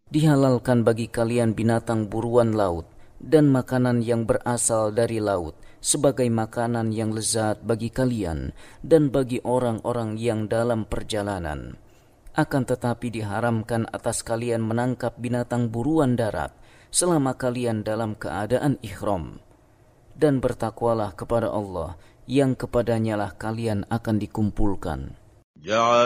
Dihalalkan bagi kalian binatang buruan laut dan makanan yang berasal dari laut sebagai makanan yang lezat bagi kalian dan bagi orang-orang yang dalam perjalanan. Akan tetapi diharamkan atas kalian menangkap binatang buruan darat selama kalian dalam keadaan ihram. Dan bertakwalah kepada Allah yang kepadanyalah kalian akan dikumpulkan.